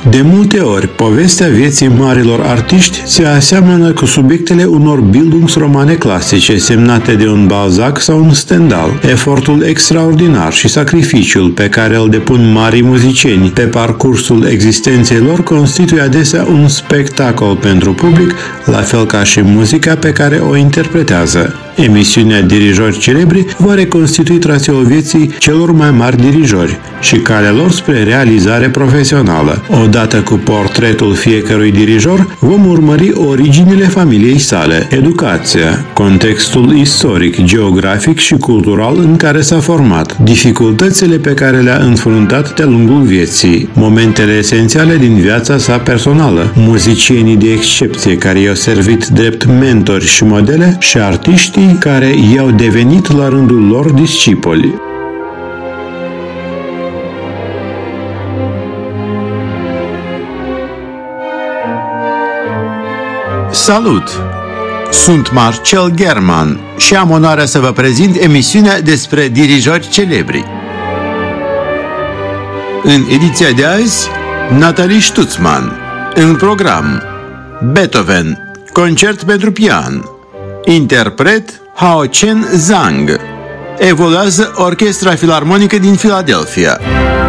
De multe ori, povestea vieții marilor artiști se aseamănă cu subiectele unor Bildungsromane clasice semnate de un Balzac sau un Stendhal. Efortul extraordinar și sacrificiul pe care îl depun marii muzicieni pe parcursul existenței lor constituie adesea un spectacol pentru public, la fel ca și muzica pe care o interpretează. Emisiunea Dirijori Celebri va reconstitui traseul vieții celor mai mari dirijori și calea lor spre realizare profesională. Odată cu portretul fiecărui dirijor, vom urmări originile familiei sale, educația, contextul istoric, geografic și cultural în care s-a format, dificultățile pe care le-a înfruntat de-a lungul vieții, momentele esențiale din viața sa personală, muzicienii de excepție care i-au servit drept mentori și modele și artiștii care i-au devenit la rândul lor discipoli. Salut! Sunt Marcel German și am onoarea să vă prezint emisiunea despre dirijori celebri. În ediția de azi, Nathalie Stutzmann. În program, Beethoven, concert pentru pian. Interpret, Hao-Chen Zhang. Evoluează Orchestra Filarmonică din Philadelphia.